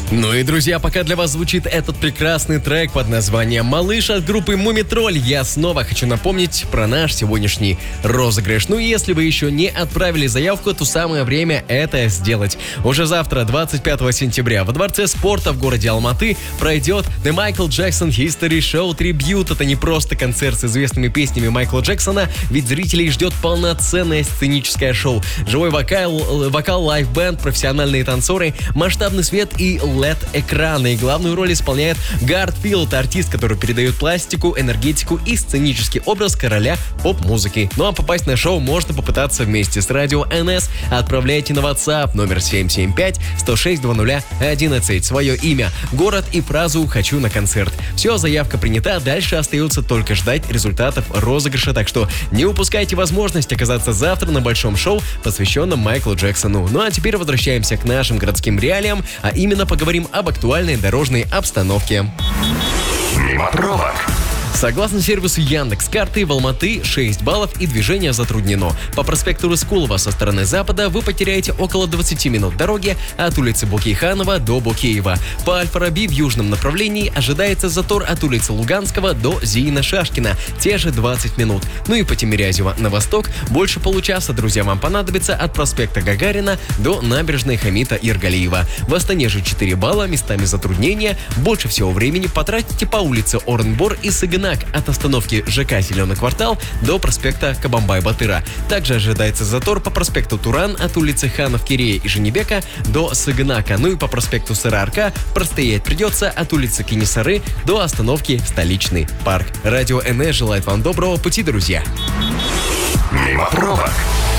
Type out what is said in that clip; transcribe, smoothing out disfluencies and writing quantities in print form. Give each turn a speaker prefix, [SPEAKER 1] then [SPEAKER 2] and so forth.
[SPEAKER 1] Ну и, друзья, пока для вас звучит этот прекрасный трек под названием «Малыш» от группы «Мумитроль», я снова хочу напомнить про наш сегодняшний розыгрыш. Ну и если вы еще не отправили заявку, то самое время это сделать. Уже завтра, 25 сентября, во Дворце спорта в городе Алматы пройдет The Michael Jackson History Show Tribute. Это не просто концерт с известными песнями Майкла Джексона, ведь зрителей ждет полноценное сценическое шоу. Живой вокал, лайв-бенд, профессиональные танцоры, масштабный свет и LED-экраны. И главную роль исполняет Гартфилд, артист, который передает пластику, энергетику и сценический образ короля поп-музыки. Ну а попасть на шоу можно попытаться вместе с радио НС. Отправляйте на WhatsApp номер 775-106-00-11 свое имя, город и фразу «Хочу на концерт». Все, заявка принята, дальше остается только ждать результатов розыгрыша, так что не упускайте возможность оказаться завтра на большом шоу, посвященном Майклу Джексону. Ну а теперь возвращаемся к нашим городским реалиям, а именно поговорим об актуальной дорожной обстановке.
[SPEAKER 2] Мимо пробок.
[SPEAKER 1] Согласно сервису Яндекс.Карты, в Алматы 6 баллов и движение затруднено. По проспекту Рыскулова со стороны запада вы потеряете около 20 минут дороги от улицы Букейханова до Букеева. По Аль-Фараби в южном направлении ожидается затор от улицы Луганского до Зиина-Шашкина, те же 20 минут. Ну и по Тимирязева на восток больше получаса, друзья, вам понадобится от проспекта Гагарина до набережной Хамита Иргалиева. В Астане же 4 балла, местами затруднения. Больше всего времени потратите по улице Оренбор и Сыгынак от остановки ЖК «Зеленый квартал» до проспекта Кабамбай-Батыра. Также ожидается затор по проспекту Туран от улицы Ханов-Кирея и Женебека до Сыгынака. Ну и по проспекту Сыра-Арка простоять придется от улицы Кинисары до остановки Столичный парк. Радио НС желает вам доброго пути, друзья.
[SPEAKER 2] Мимо пробок.